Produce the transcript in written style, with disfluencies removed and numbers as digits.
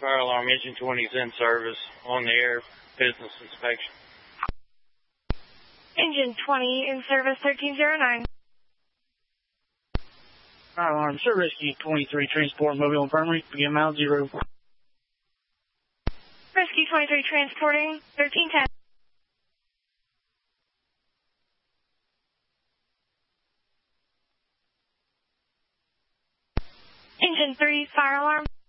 Fire alarm engine 20 is in service on the air business inspection. Engine 20 in service 1309. Fire alarm, Sir Rescue 23, transport mobile infirmary, begin mile 0. Rescue 23 transporting 1310. Engine 3, fire alarm.